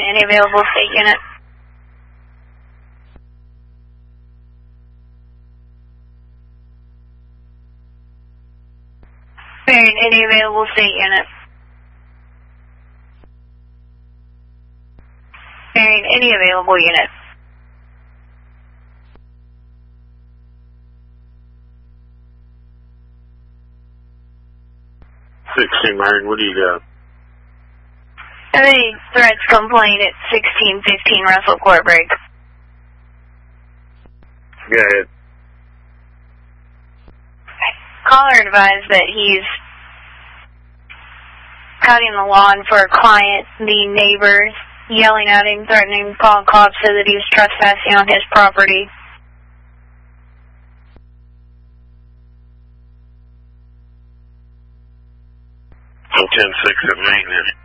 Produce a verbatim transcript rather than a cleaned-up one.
any available state unit. Marion, any available state unit. Marion, any available unit. sixteen, Marion, what do you got? Any threats complaint at sixteen fifteen Russell Court Break. Go ahead. Caller advised that he's cutting the lawn for a client. The neighbors yelling at him, threatening to call cops, so that he was trespassing on his property. ten six at maintenance.